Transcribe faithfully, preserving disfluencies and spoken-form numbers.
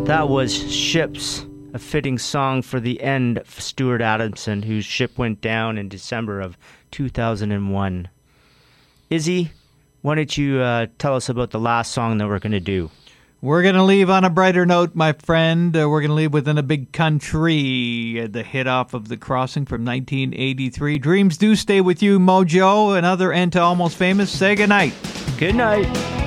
That was Ships, a fitting song for the end of Stuart Adamson, whose ship went down in December of two thousand one. Izzy, why don't you uh, tell us about the last song that we're going to do? We're going to leave on a brighter note, my friend. Uh, we're going to leave within a big country. Uh, the hit off of The Crossing from nineteen eighty-three. Dreams do stay with you, Mojo. Another end to Almost Famous. Say goodnight. Good night.